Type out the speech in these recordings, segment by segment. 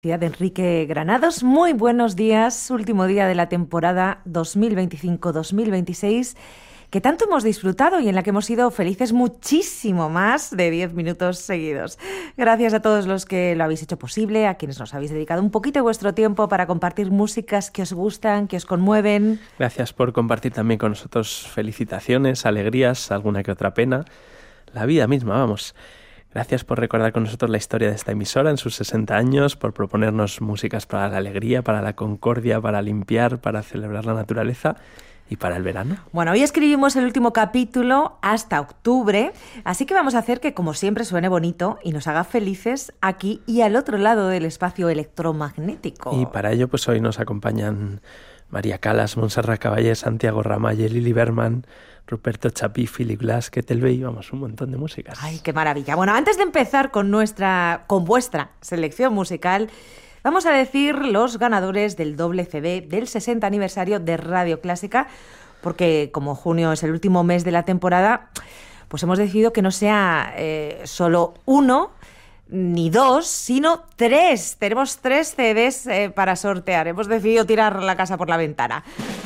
De Enrique Granados. Muy buenos días, último día de la temporada 2025-2026, que tanto hemos disfrutado y en la que hemos sido felices muchísimo más de 10 minutos seguidos. Gracias a todos los que lo habéis hecho posible, a quienes nos habéis dedicado un poquito de vuestro tiempo para compartir músicas que os gustan, que os conmueven. Gracias por compartir también con nosotros felicitaciones, alegrías, alguna que otra pena, la vida misma, vamos. Gracias por recordar con nosotros la historia de esta emisora en sus 60 años, por proponernos músicas para la alegría, para la concordia, para limpiar, para celebrar la naturaleza y para el verano. Bueno, hoy escribimos el último capítulo hasta octubre, así que vamos a hacer que, como siempre, suene bonito y nos haga felices aquí y al otro lado del espacio electromagnético. Y para ello, pues hoy nos acompañan María Calas, Montserrat Caballé, Santiago Ramalle, Lili Berman, Ruperto Chapí, Philip Glass, Ketel Bey, vamos, un montón de músicas. ¡Ay, qué maravilla! Bueno, antes de empezar con vuestra selección musical, vamos a decir los ganadores del doble CD del 60 aniversario de Radio Clásica, porque como junio es el último mes de la temporada, pues hemos decidido que no sea solo uno ni dos, sino tres. Tenemos 3 CDs para sortear. Hemos decidido tirar la casa por la ventana.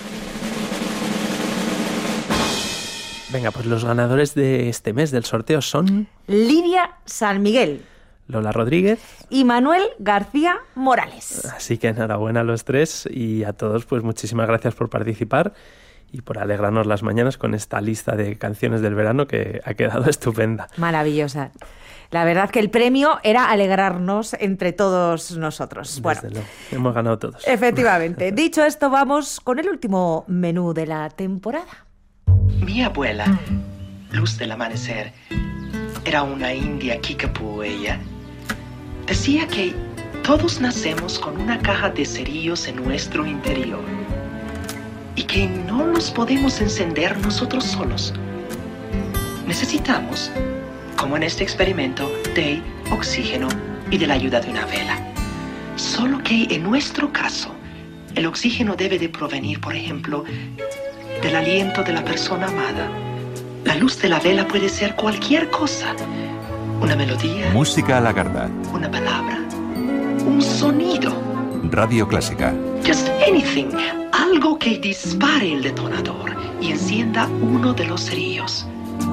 Venga, pues los ganadores de este mes del sorteo son Lidia San Miguel, Lola Rodríguez y Manuel García Morales. Así que enhorabuena a los 3 y a todos, pues muchísimas gracias por participar y por alegrarnos las mañanas con esta lista de canciones del verano que ha quedado estupenda. Maravillosa. La verdad que el premio era alegrarnos entre todos nosotros. Bueno, desde luego, hemos ganado todos. Efectivamente. Dicho esto, vamos con el último menú de la temporada. Mi abuela, Luz del Amanecer, era una india Kickapoo ella. Decía que todos nacemos con una caja de cerillos en nuestro interior y que no los podemos encender nosotros solos. Necesitamos, como en este experimento, de oxígeno y de la ayuda de una vela. Solo que en nuestro caso, el oxígeno debe de provenir, por ejemplo, del aliento de la persona amada. La luz de la vela puede ser cualquier cosa. Una melodía. Música a la carta. Una palabra. Un sonido. Radio Clásica. Just anything. Algo que dispare el detonador y encienda uno de los cerillos.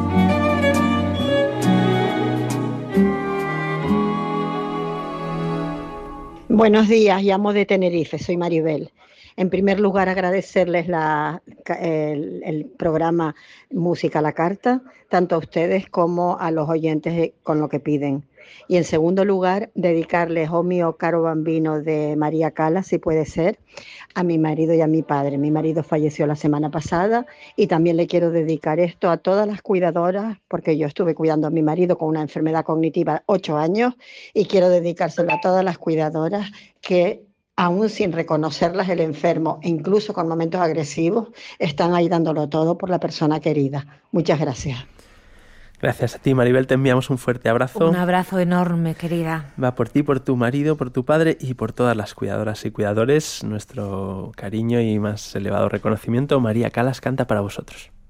Buenos días, llamo de Tenerife, soy Maribel. En primer lugar, agradecerles el programa Música a la Carta, tanto a ustedes como a los oyentes con lo que piden. Y en segundo lugar, dedicarles O mio caro bambino de María Calas, si puede ser, a mi marido y a mi padre. Mi marido falleció la semana pasada y también le quiero dedicar esto a todas las cuidadoras, porque yo estuve cuidando a mi marido con una enfermedad cognitiva 8 años y quiero dedicárselo a todas las cuidadoras que, aún sin reconocerlas el enfermo, e incluso con momentos agresivos, están ahí dándolo todo por la persona querida. Muchas gracias. Gracias a ti, Maribel, te enviamos un fuerte abrazo. Un abrazo enorme, querida. Va por ti, por tu marido, por tu padre y por todas las cuidadoras y cuidadores. Nuestro cariño y más elevado reconocimiento. María Calas canta para vosotros.